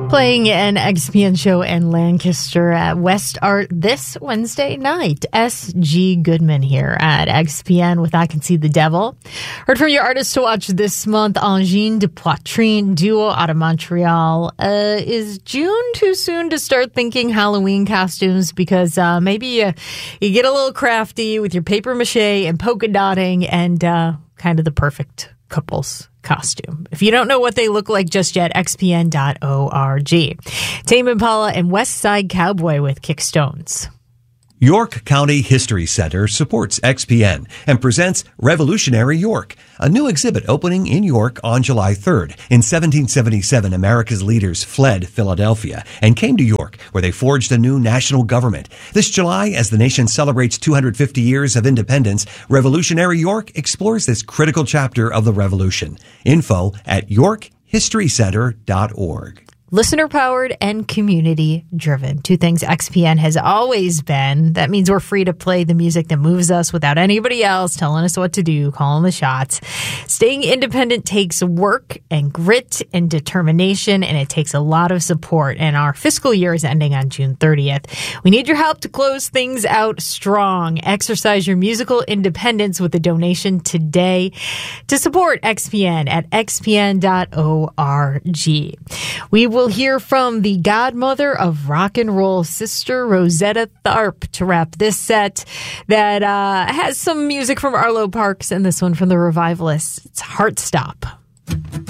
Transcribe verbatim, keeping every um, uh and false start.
Playing an X P N show in Lancaster at West Art this Wednesday night. S G Goodman here at X P N with I Can See the Devil. Heard from your artist to watch this month, Angine de Poitrine, duo out of Montreal. Uh, is June too soon to start thinking Halloween costumes? Because uh, maybe you, you get a little crafty with your paper mache and polka dotting and uh, kind of the perfect couples costume. If you don't know what they look like just yet, x p n dot org. Tame Impala and West Side Cowboy with Kickstones. York County History Center supports X P N and presents Revolutionary York, a new exhibit opening in York on July third. In seventeen seventy-seven, America's leaders fled Philadelphia and came to York, where they forged a new national government. This July, as the nation celebrates two hundred fifty years of independence, Revolutionary York explores this critical chapter of the revolution. Info at york history center dot org. Listener-powered and community-driven. Two things X P N has always been. That means we're free to play the music that moves us without anybody else telling us what to do, calling the shots. Staying independent takes work and grit and determination, and it takes a lot of support. And our fiscal year is ending on June thirtieth. We need your help to close things out strong. Exercise your musical independence with a donation today to support X P N at x p n dot org. We will We'll hear from the godmother of rock and roll, Sister Rosetta Tharpe, to wrap this set that uh, has some music from Arlo Parks and this one from the Revivalists. It's Heartstop.